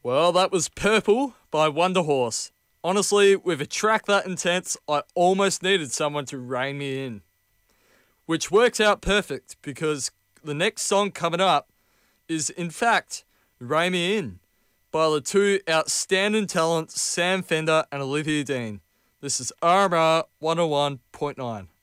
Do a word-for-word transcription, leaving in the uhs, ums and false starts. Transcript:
Well, that was Purple by Wonder Horse. Honestly, with a track that intense, I almost needed someone to rein me in. Which works out perfect because the next song coming up is, in fact, Rein Me In by the two outstanding talents Sam Fender and Olivia Dean. This is R M R one oh one point nine.